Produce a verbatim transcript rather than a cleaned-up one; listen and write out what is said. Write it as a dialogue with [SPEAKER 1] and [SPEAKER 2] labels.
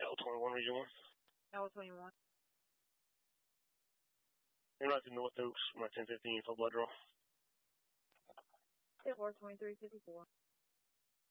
[SPEAKER 1] L twenty-one, Region one.
[SPEAKER 2] L twenty-one.
[SPEAKER 1] And right to North Oaks, my ten fifteen for blood draw.
[SPEAKER 2] ten four twenty-three fifty-four.